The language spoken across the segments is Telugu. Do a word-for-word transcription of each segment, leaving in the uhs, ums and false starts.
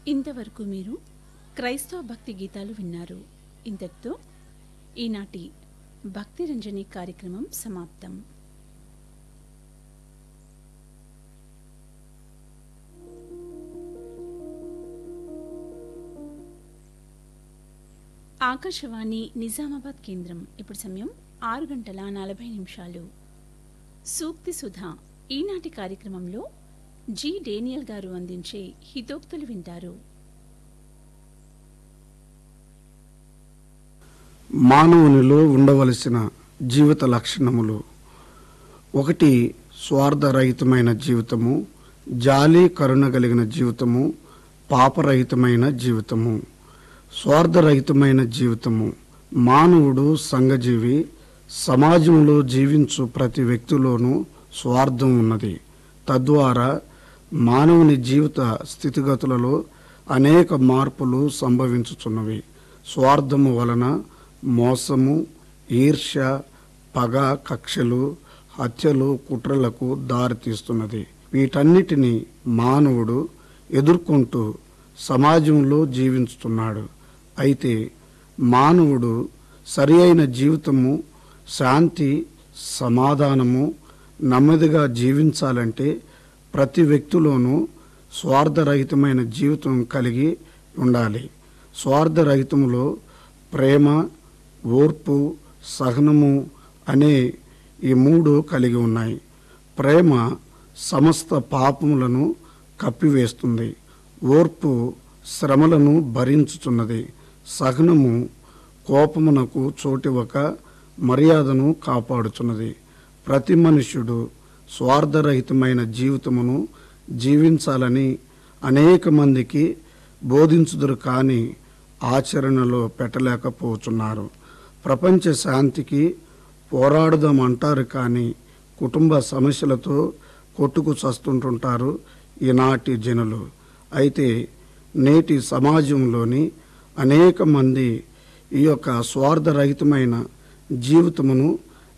ఇంతవరకు మీరు క్రైస్తవ భక్తి గీతాలు విన్నారు. ఇంతటితో ఈనాటి భక్తి రంజని కార్యక్రమం సమాప్తం. ఆకాశవాణి నిజామాబాద్ కేంద్రం. ఇప్పుడు సమయం ఆరు గంటల నలభై నిమిషాలు. సూక్తి సుధా ఈనాటి కార్యక్రమంలో జి డేనియల్ గారు అందించే హితోక్తులు వింటారు. మానవునిలో ఉండవలసిన జీవిత లక్షణములు: ఒకటి, స్వార్థరహితమైన జీవితము, జాలి కరుణ కలిగిన జీవితము, పాపరహితమైన జీవితము. స్వార్థరహితమైన జీవితము: మానవుడు సంఘజీవి. సమాజంలో జీవించు ప్రతి వ్యక్తిలోనూ స్వార్థం ఉన్నది. తద్వారా మానవుని జీవిత స్థితిగతులలో అనేక మార్పులు సంభవించుచున్నవి. స్వార్థము వలన మోసము, ఈర్ష్య, పగ, కక్షలు, హత్యలు, కుట్రలకు దారితీస్తున్నది. వీటన్నిటిని మానవుడు ఎదుర్కొంటూ సమాజంలో జీవించుతున్నాడు. అయితే మానవుడు సరి అయిన జీవితము, శాంతి, సమాధానము, నెమ్మదిగా జీవించాలంటే ప్రతి వ్యక్తిలోనూ స్వార్థరహితమైన జీవితం కలిగి ఉండాలి. స్వార్థరహితంలో ప్రేమ, ఓర్పు, సహనము అనే ఈ మూడు కలిగి ఉన్నాయి. ప్రేమ సమస్త పాపములను కప్పివేస్తుంది. ఓర్పు శ్రమలను భరించుచున్నది. సహనము కోపమునకు చోటివ్వక మర్యాదను కాపాడుచున్నది. ప్రతి మనుష్యుడు స్వార్థరహితమైన జీవితమును జీవించాలని అనేక మందికి బోధించుదురు, కానీ ఆచరణలో పెట్టలేకపోతున్నారు. ప్రపంచ శాంతికి పోరాడుదామంటారు, కానీ కుటుంబ సమస్యలతో కొట్టుకు చస్తుంటుంటారు ఈనాటి జనులు. అయితే నేటి సమాజంలోని అనేక మంది ఈ యొక్క స్వార్థరహితమైన జీవితమును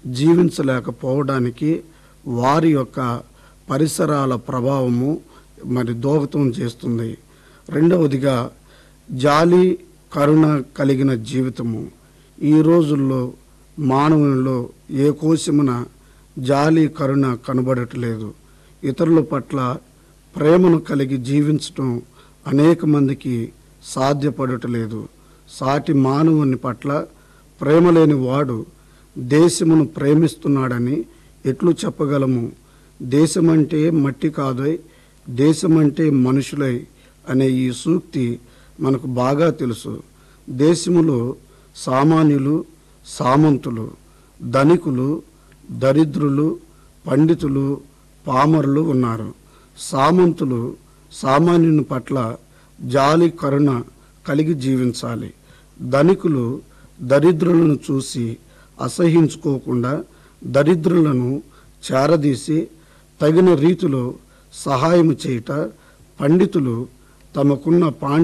జీవించలేకపోవడానికి వారి యొక్క పరిసరాల ప్రభావము మరి దోహదం చేస్తుంది. రెండవదిగా, జాలి కరుణ కలిగిన జీవితము. ఈ రోజుల్లో మానవునిలో ఏ కోశమున జాలి కరుణ కనబడట్లేదు. ఇతరుల పట్ల ప్రేమను కలిగి జీవించటం అనేక మందికి సాధ్యపడటలేదు. సాటి మానవుని పట్ల ప్రేమ లేని వాడు దేశమును ప్రేమిస్తున్నాడని ఎట్లు చెప్పగలము? దేశమంటే మట్టి కాదోయ్, దేశమంటే మనుషులై అనే ఈ సూక్తి మనకు బాగా తెలుసు. దేశములో సామాన్యులు, సామంతులు, ధనికులు, దరిద్రులు, పండితులు, పామరులు ఉన్నారు. సామంతులు సామాన్యుని పట్ల జాలి కరుణ కలిగి జీవించాలి. ధనికులు దరిద్రులను చూసి అసహించుకోకుండా దరిద్రులను చేరదీసి తగిన రీతిలో సహాయం చేయుట. పండితులు తమకున్న పాండి